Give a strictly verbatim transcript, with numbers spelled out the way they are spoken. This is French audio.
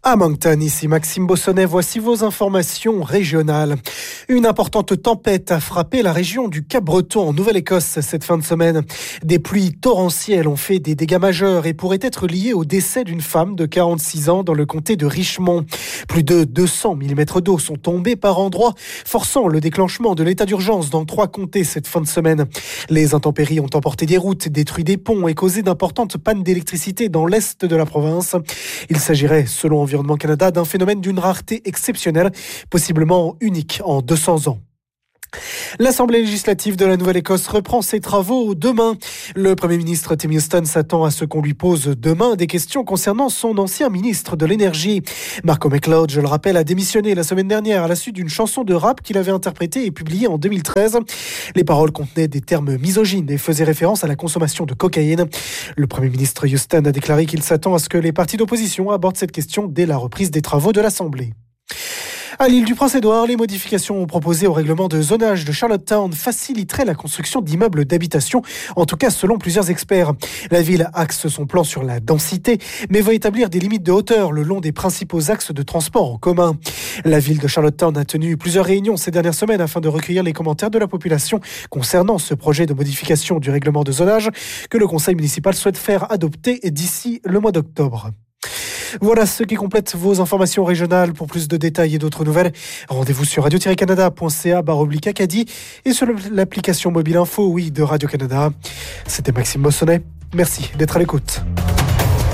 À Moncton, ici Maxime Bossonnet, voici vos informations régionales. Une importante tempête a frappé la région du Cap-Breton en Nouvelle-Écosse cette fin de semaine. Des pluies torrentielles ont fait des dégâts majeurs et pourraient être liées au décès d'une femme de quarante-six ans dans le comté de Richmond. Plus de deux cents millimètres d'eau sont tombés par endroits, forçant le déclenchement de l'état d'urgence dans trois comtés cette fin de semaine. Les intempéries ont emporté des routes, détruit des ponts et causé d'importantes pannes d'électricité dans l'est de la province. Il s'agirait, selon Environnement Canada, d'un phénomène d'une rareté exceptionnelle, possiblement unique en deux cents ans. L'Assemblée législative de la Nouvelle-Écosse reprend ses travaux demain. Le Premier ministre Tim Huston s'attend à ce qu'on lui pose demain des questions concernant son ancien ministre de l'Énergie. Marco McLeod, je le rappelle, a démissionné la semaine dernière à la suite d'une chanson de rap qu'il avait interprétée et publiée en deux mille treize. Les paroles contenaient des termes misogynes et faisaient référence à la consommation de cocaïne. Le Premier ministre Huston a déclaré qu'il s'attend à ce que les partis d'opposition abordent cette question dès la reprise des travaux de l'Assemblée. À l'île du Prince-Édouard, les modifications proposées au règlement de zonage de Charlottetown faciliteraient la construction d'immeubles d'habitation, en tout cas selon plusieurs experts. La ville axe son plan sur la densité, mais va établir des limites de hauteur le long des principaux axes de transport en commun. La ville de Charlottetown a tenu plusieurs réunions ces dernières semaines afin de recueillir les commentaires de la population concernant ce projet de modification du règlement de zonage que le conseil municipal souhaite faire adopter d'ici le mois d'octobre. Voilà ce qui complète vos informations régionales. Pour plus de détails et d'autres nouvelles, rendez-vous sur radio tiret canada point c a barre oblique Acadie et sur l'application mobile info, oui, de Radio-Canada. C'était Maxime Bossonnet. Merci d'être à l'écoute.